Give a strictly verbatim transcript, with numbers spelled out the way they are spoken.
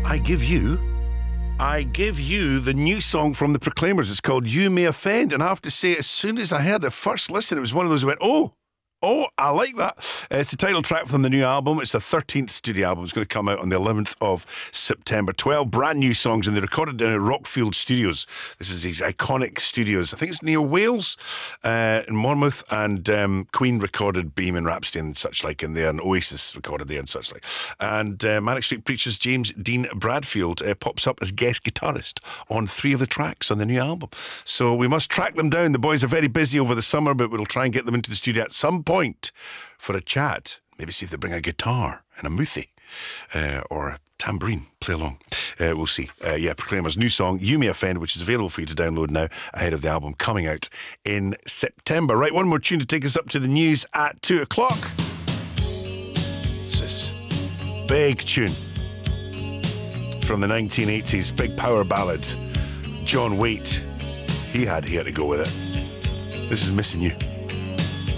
I give you, I give you the new song from the Proclaimers. It's called You May Offend. And I have to say, as soon as I heard the first listen, it was one of those who went, oh, Oh, I like that. Uh, it's the title track from the new album. It's the thirteenth studio album. It's going to come out on the eleventh of September. twelve brand new songs, and they recorded in Rockfield Studios. This is these iconic studios. I think it's near Wales, uh, in Monmouth, and um, Queen recorded Bohemian Rhapsody and such like in there, and Oasis recorded there and such like. And uh, Manic Street Preachers' James Dean Bradfield uh, pops up as guest guitarist on three of the tracks on the new album. So we must track them down. The boys are very busy over the summer, but we'll try and get them into the studio at some point for a chat. Maybe see if they bring a guitar and a muthi uh, or a tambourine, play along. Uh, we'll see. Uh, yeah, Proclaimers' new song, You May Offend, which is available for you to download now ahead of the album coming out in September. Right, one more tune to take us up to the news at two o'clock. It's this big tune from the nineteen eighties, big power ballad. John Waite, he had here to go with it. This is Missing You.